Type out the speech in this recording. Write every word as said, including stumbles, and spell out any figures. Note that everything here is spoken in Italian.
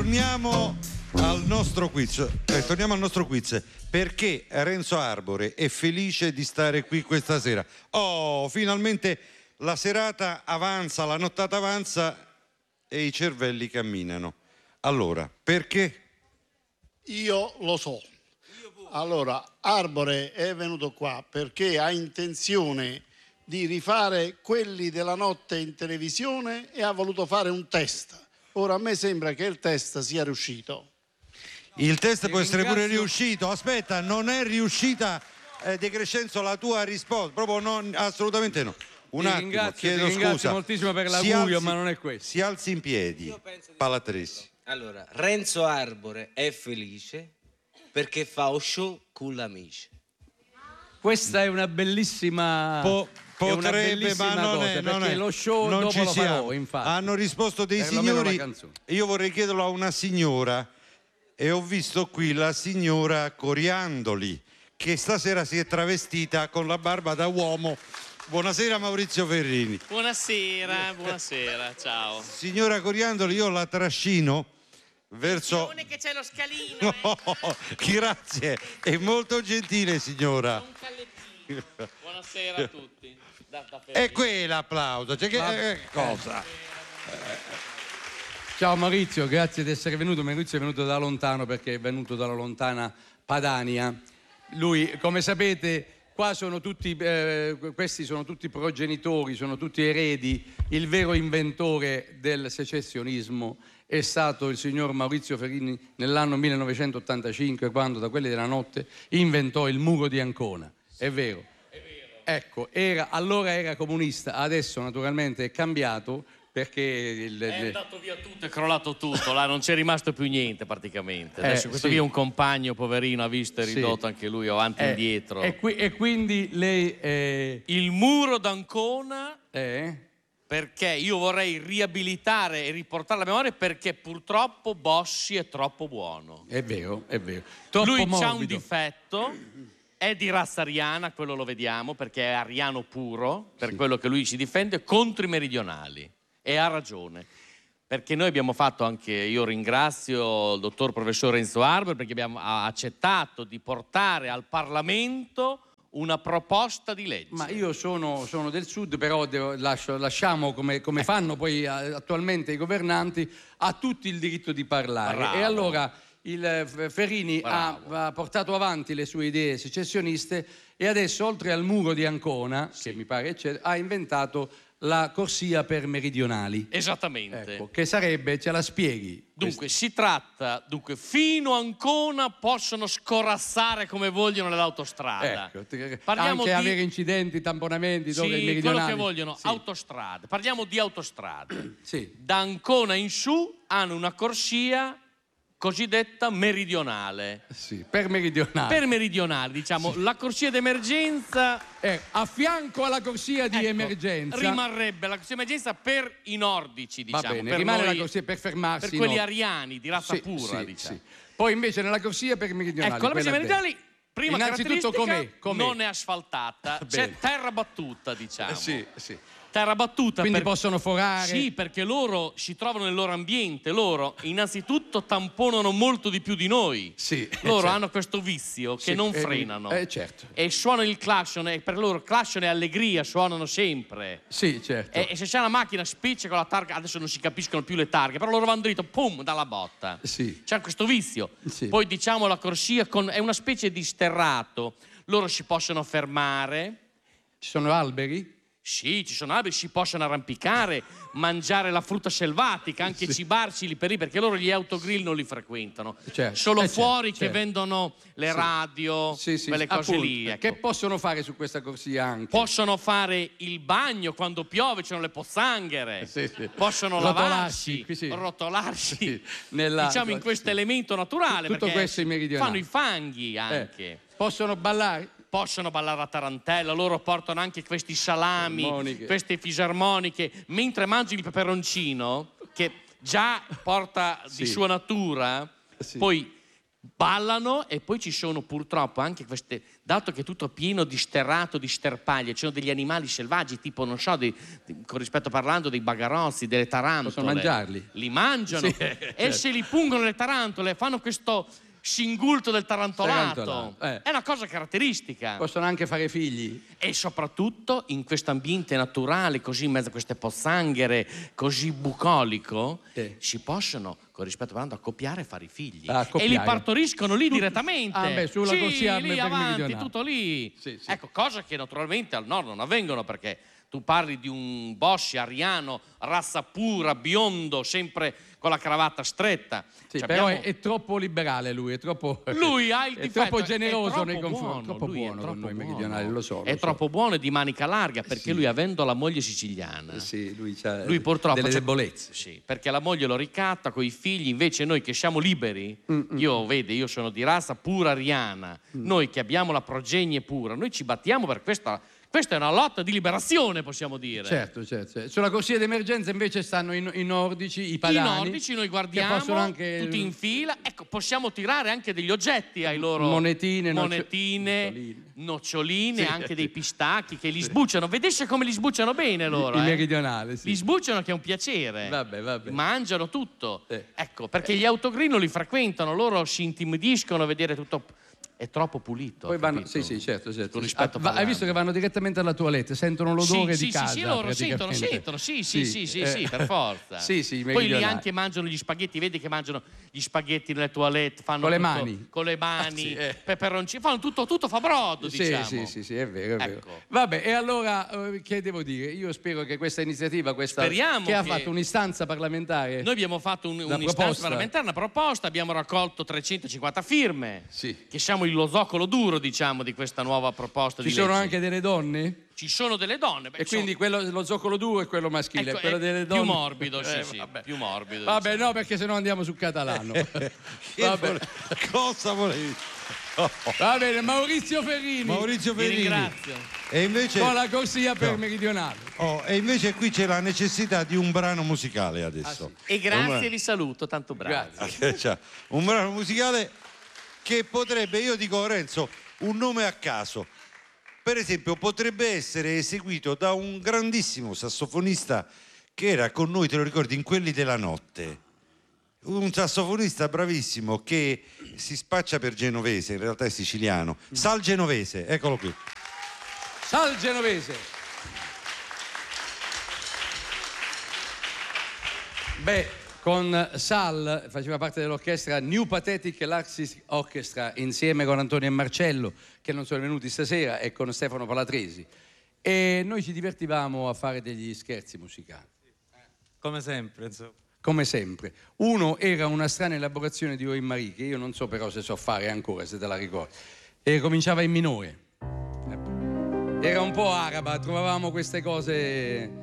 Torniamo al nostro quiz. Eh, torniamo al nostro quiz. Perché Renzo Arbore è felice di stare qui questa sera? Oh, finalmente la serata avanza, la nottata avanza e i cervelli camminano. Allora, perché? Io lo so. Allora, Arbore è venuto qua perché ha intenzione di rifare quelli della notte in televisione e ha voluto fare un test. Ora a me sembra che il test sia riuscito. Il test Ti può essere ringrazio. pure riuscito. Aspetta, non è riuscita eh, De Crescenzo la tua risposta? Proprio non, assolutamente no. Un Ti attimo, ringrazio, chiedo ti ringrazio scusa. moltissimo per Si l'augurio, alzi- ma non è questo. Si alzi in piedi, Palatresi. Allora, Renzo Arbore è felice perché fa o show con l'amici. Questa è una bellissima Po- è una potrebbe, bellissima ma non cosa, è, non perché è. lo show non dopo ci lo siamo. farò, infatti. Hanno risposto dei Perlomeno signori. la canzone. Io vorrei chiederlo a una signora e ho visto qui la signora Coriandoli che stasera si è travestita con la barba da uomo. Buonasera Maurizio Ferrini. Buonasera, buonasera, ciao. Signora Coriandoli, io la trascino verso... Attenzione che c'è lo scalino, Oh, grazie, è molto gentile signora. eh. Un callettino. Buonasera a tutti. Da, da E qui è l'applauso, cioè che Ma- eh, cosa? Ciao Maurizio, grazie di essere venuto. Maurizio è venuto da lontano perché è venuto dalla lontana Padania. Lui, come sapete, qua sono tutti, eh, questi sono tutti progenitori, sono tutti eredi. Il vero inventore del secessionismo è stato il signor Maurizio Ferrini nell'anno millenovecentottantacinque, quando da quelli della notte inventò il muro di Ancona. È vero. Ecco, era, allora era comunista, adesso naturalmente è cambiato perché il, È andato via tutto, è crollato tutto, là non c'è rimasto più niente praticamente. Adesso Eh, questo sì. qui è un compagno, poverino, ha visto, è Sì. ridotto anche lui avanti e eh, indietro. E, qui- e quindi lei eh, Il muro d'Ancona, eh, perché io vorrei riabilitare e riportare la memoria, perché purtroppo Bossi è troppo buono. è vero, è vero. Troppo Lui morbido. c'ha un difetto, è di razza ariana, quello lo vediamo, perché è ariano puro, per Sì. quello che lui si difende, contro i meridionali. E ha ragione, perché noi abbiamo fatto anche, io ringrazio il dottor professor Renzo Arbore, perché abbiamo ha accettato di portare al Parlamento una proposta di legge. Ma io sono, sono del sud, però devo- lascio- lasciamo, come, come fanno poi eh, attualmente i governanti, a tutti il diritto di parlare. Bravo. E allora il eh, Ferrini ha, Bravo. ha portato avanti le sue idee secessioniste e adesso, oltre al muro di Ancona, che mi pare eccetera, ha inventato la corsia per meridionali. Esattamente. Ecco, che sarebbe, ce la spieghi? Dunque, si tratta, dunque, fino a Ancona possono scorazzare come vogliono nell'autostrada. Ecco, ti- Parliamo anche di- avere incidenti, tamponamenti, dove i Sì, meridionali. quello che vogliono, Sì. autostrade. Parliamo di autostrade. Sì. Da Ancona in su hanno una corsia cosiddetta meridionale. Sì, per meridionali. Per meridionali, diciamo, la corsia d'emergenza Eh, a fianco alla corsia di ecco, emergenza. rimarrebbe la corsia d'emergenza per i nordici, Va diciamo. bene, per rimane noi- la corsia per fermarsi. per quelli no? ariani di razza Sì, pura, sì, diciamo. sì. Poi invece nella corsia per i meridionali. Ecco, la corsia quella meridionali, prima Innanzitutto caratteristica, com'è? Com'è? non è asfaltata, c'è Bene. terra battuta, diciamo. Eh, sì, sì. Terra battuta. Quindi per- possono forare. Sì, perché loro si trovano nel loro ambiente, loro innanzitutto tamponano molto di più di noi. Sì, Loro certo. hanno questo vizio che Sì, non eh, frenano. eh, certo. E suonano il clacson, e per loro clacson e allegria suonano sempre. Sì, certo. E, e se c'è una macchina spiccia con la targa, adesso non si capiscono più le targhe, però loro vanno dritto, pum, dalla botta. Sì. C'è questo vizio. Sì. Poi diciamo la corsia con, è una specie di sterrato. Loro si possono fermare. Ci sono alberi? Sì, ci sono alberi, si possono arrampicare, mangiare la frutta selvatica, anche Sì. cibarsi lì per lì, perché loro gli autogrill non li frequentano. Certo. Solo Eh, fuori certo, che certo. vendono le Sì. radio, Sì, sì, quelle cose appunto. lì. Ecco. Che possono fare su questa corsia anche? Possono fare il bagno quando piove, ci sono le pozzanghere. Sì, sì. Possono Rotolarsi, lavarsi, qui sì. rotolarsi, Sì, nella- diciamo in questo elemento naturale. Tutto perché questo i meridionali. fanno i fanghi Eh, anche. Possono ballare? Possono ballare la tarantella, loro portano anche questi salami, Fisarmoniche. queste fisarmoniche, mentre mangi il peperoncino, che già porta Sì. di sua natura, Sì. poi ballano e poi ci sono purtroppo anche queste, dato che è tutto pieno di sterrato, di sterpaglie, ci sono degli animali selvaggi tipo, non so, dei, di, con rispetto parlando dei bagarozzi, delle tarantole. Possono mangiarli? Li mangiano Sì, e certo. se li pungono le tarantole, fanno questo singulto del tarantolato. Tarantolato, eh. È una cosa caratteristica. Possono anche fare figli. E soprattutto in questo ambiente naturale, così in mezzo a queste pozzanghere, così bucolico, Sì. si possono, con rispetto parlando, accoppiare e fare i figli. Ah, accoppiare. E li partoriscono lì Tutto- direttamente. Ah, beh, sulla sì, corsia lì per avanti, meridionale. tutto lì. Sì, sì. Ecco, cose che naturalmente al nord non avvengono, perché tu parli di un Bosci ariano, razza pura, biondo, sempre con la cravatta stretta. Sì, Cioè, però abbiamo- è, è troppo liberale lui, è troppo, Lui ha il è difetto, troppo generoso è troppo nei confronti, buono, troppo lui è buono con troppo noi buono. meridionali, lo so. È lo so. troppo buono e di manica larga, perché Sì. lui, avendo la moglie siciliana, Sì, lui ha lui purtroppo delle c'è- debolezze. Sì, perché la moglie lo ricatta con i figli, invece noi che siamo liberi, io vedi, io sono di razza pura ariana, noi che abbiamo la progenie pura, noi ci battiamo per questa. Questa è una lotta di liberazione, possiamo dire. Certo, certo, certo. Sulla corsia d'emergenza invece stanno i, i nordici, i I padani. nordici noi che guardiamo possono anche tutti in fila, ecco, possiamo tirare anche degli oggetti ai loro Monetine, nocio- monetine, noccioline. noccioline, Sì. anche dei pistacchi che li sbucciano. Vedesse come li sbucciano bene loro. il eh. meridionale, sì. Li sbucciano che è un piacere. Vabbè, vabbè. Mangiano tutto. Eh. Ecco, perché gli autogrill non li frequentano, loro si intimidiscono a vedere tutto. È troppo pulito. Poi vanno, capito? sì, sì, certo, certo. Con rispetto Ah, va- hai parlando. visto che vanno direttamente alla toilette, sentono l'odore sì, di sì, casa. sì, sì, loro sentono, praticamente. sentono, sì, sì, sì, sì, eh, sì, per forza. Sì, sì, i Poi lì meridionali. anche mangiano gli spaghetti, vedi che mangiano gli spaghetti nelle toilette, fanno Con le tutto- mani. con le mani, Sì, eh. peperoncini, fanno tutto, tutto fa brodo, Sì, diciamo. sì, sì, sì, è vero, è vero. Ecco. Vabbè, e allora eh, che devo dire? Io spero che questa iniziativa, questa Speriamo che ha che- fatto un'istanza parlamentare. Noi abbiamo fatto un, La un'istanza proposta. parlamentare, una proposta, abbiamo raccolto trecentocinquanta firme, Sì. che siamo lo zoccolo duro, diciamo, di questa nuova proposta Ci di sono legge. anche delle donne? Ci sono delle donne. beh, E quindi quello, lo zoccolo duro è quello maschile, ecco, quello è delle donne. più morbido, sì, Eh, sì, vabbè. più morbido. Vabbè, diciamo. no, perché sennò andiamo sul catalano. Che Vabbè. vole- Cosa volevi? Oh, Va bene, Maurizio Ferrini. Maurizio Vi Ferrini. ringrazio. E invece, Con la corsia per No. meridionale. oh, e invece qui c'è la necessità di un brano musicale adesso. E grazie, Un- vi saluto, tanto bravi. Grazie. Cioè, un brano musicale che potrebbe, io dico Renzo, un nome a caso. Per esempio, potrebbe essere eseguito da un grandissimo sassofonista che era con noi, te lo ricordi, in Quelli della Notte. Un sassofonista bravissimo che si spaccia per genovese, in realtà è siciliano. Sal Genovese, eccolo qui. Sal Genovese. Beh, con Sal faceva parte dell'orchestra New Pathetic Laxis Orchestra insieme con Antonio e Marcello, che non sono venuti stasera, e con Stefano Palatresi. E noi ci divertivamo a fare degli scherzi musicali. Come sempre, insomma. Come sempre. Uno era una strana elaborazione di Orin Marie, che io non so però se so fare ancora, se te la ricordi. E cominciava in minore. Era un po' araba, trovavamo queste cose